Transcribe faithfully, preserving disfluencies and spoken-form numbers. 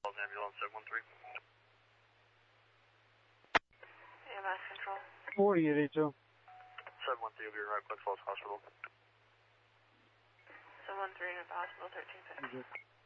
Ambulance seven one three. A M S control. forty eighty-two. seven one three will be right Glens Falls Hospital. seven one three at the hospital, thirteen fifty.